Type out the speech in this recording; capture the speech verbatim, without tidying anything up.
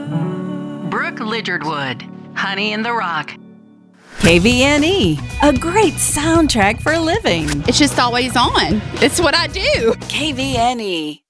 Brooke Lidgerwood, Honey in the Rock. K V N E, a great soundtrack for living. It's just always on. It's what I do. K V N E.